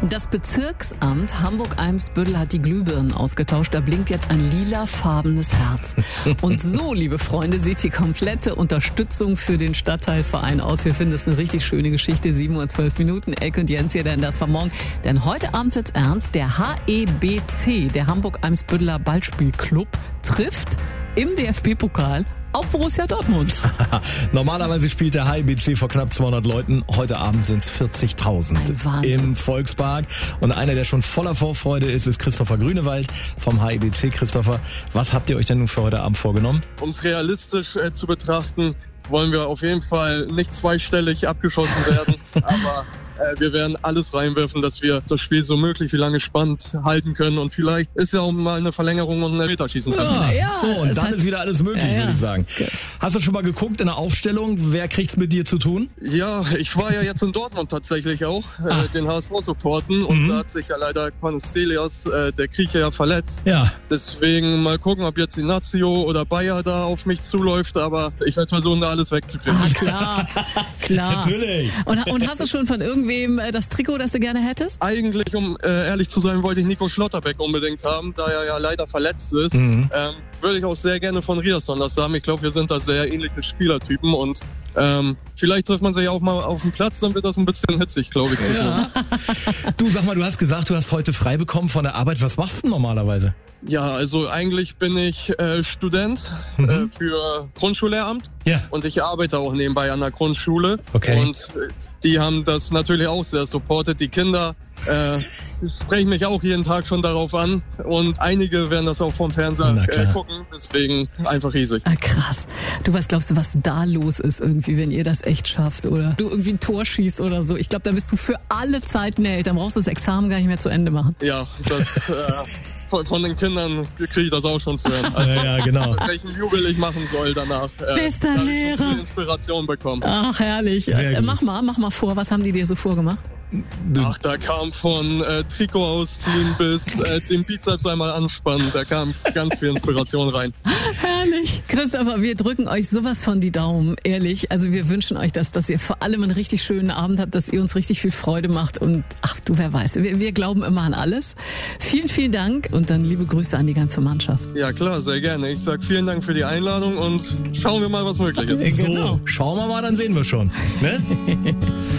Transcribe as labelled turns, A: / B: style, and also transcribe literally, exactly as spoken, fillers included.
A: Das Bezirksamt Hamburg-Eimsbüttel hat die Glühbirnen ausgetauscht. Da blinkt jetzt ein lilafarbenes Herz. Und so, liebe Freunde, sieht die komplette Unterstützung für den Stadtteilverein aus. Wir finden das eine richtig schöne Geschichte. sieben Uhr zwölf Minuten. Elke und Jens hier, denn da zwar morgen. Denn heute Abend wird's ernst. Der H E B C, der Hamburg-Eimsbütteler Ballspielclub, trifft im D F B-Pokal auf Borussia Dortmund.
B: Normalerweise spielt der H E B C vor knapp zweihundert Leuten. Heute Abend sind es vierzigtausend im Volkspark. Und einer, der schon voller Vorfreude ist, ist Christopher Grünewald vom H E B C. Christopher, was habt ihr euch denn nun für heute Abend vorgenommen?
C: Um es realistisch äh, zu betrachten, wollen wir auf jeden Fall nicht zweistellig abgeschossen werden, aber äh, wir werden alles reinwerfen, dass wir das Spiel so möglich wie lange spannend halten können und vielleicht ist ja auch mal eine Verlängerung und ein Elfmeterschießen drin.
B: Ja,
A: ja,
B: so, und dann
A: hat,
B: ist wieder alles möglich,
A: ja, ja.
B: würde ich sagen. Okay. Hast du schon mal geguckt in der Aufstellung, wer kriegt's mit dir zu tun?
C: Ja, ich war ja jetzt in Dortmund tatsächlich auch,
B: ah.
C: äh, den H S V supporten und
B: mhm.
C: da hat sich ja leider Konstelios, äh, der Grieche, ja verletzt.
B: Ja.
C: Deswegen mal gucken, ob jetzt Inácio oder Bayer da auf mich zuläuft, aber ich werde versuchen, da alles wegzukriegen.
A: Ah, klar, klar.
B: Natürlich.
A: Und, und hast du schon von irgendwem äh, das Trikot, das du gerne hättest?
C: Eigentlich, um äh, ehrlich zu sein, wollte ich Nico Schlotterbeck unbedingt haben, da er ja leider verletzt ist.
B: Mhm.
C: Ähm, würde ich auch sehr gerne von Riasson das haben. Ich glaube, wir sind da sehr ähnliche Spielertypen und ähm, vielleicht trifft man sich auch mal auf dem Platz, dann wird das ein bisschen hitzig, glaube ich.
B: Ja. Du, sag mal, du hast gesagt, du hast heute frei bekommen von der Arbeit. Was machst du normalerweise?
C: Ja, also eigentlich bin ich äh, Student
B: mhm.
C: äh, für Grundschullehramt
B: ja.
C: und ich arbeite auch nebenbei an der Grundschule.
B: Okay.
C: Und äh, die haben das natürlich auch sehr supportet. Die Kinder äh, sprechen mich auch jeden Tag schon darauf an und einige werden das auch vom Fernseher äh, gucken, deswegen einfach riesig.
A: Ah, krass. Du, was glaubst du, was da los ist irgendwie, wenn ihr das echt schafft oder du irgendwie ein Tor schießt oder so? Ich glaube, da bist du für alle Zeiten Held. Dann brauchst du das Examen gar nicht mehr zu Ende machen.
C: Ja, das... Äh, Von, von den Kindern kriege ich das auch schon zu hören. Also,
B: ja, ja, genau.
C: Welchen Jubel ich machen soll danach. Äh,
A: Bester
C: da
A: Lehrer.
C: Ich schon viel Inspiration bekommen.
A: Ach, herrlich. Äh, mach mal, mach mal vor. Was haben die dir so vorgemacht?
C: Ach, da kam von äh, Trikot ausziehen bis äh, den Bizeps einmal anspannen. Da kam ganz viel Inspiration rein.
A: Herrlich. Christopher, wir drücken euch sowas von die Daumen, ehrlich. Also wir wünschen euch das, dass ihr vor allem einen richtig schönen Abend habt, dass ihr uns richtig viel Freude macht. Und ach du, wer weiß, wir, wir glauben immer an alles. Vielen, vielen Dank und dann liebe Grüße an die ganze Mannschaft.
C: Ja klar, sehr gerne. Ich sag vielen Dank für die Einladung und schauen wir mal, was möglich ist.
B: So, schauen wir mal, dann sehen wir schon. Ne?